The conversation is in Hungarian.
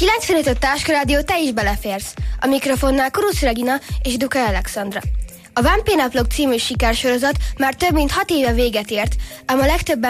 95 Táskarádió, te is beleférsz. A mikrofonnál Kurusz Regina és Duka Alexandra. A Vampinaplog című sikersorozat már több mint 6 éve véget ért, ám a legtöbben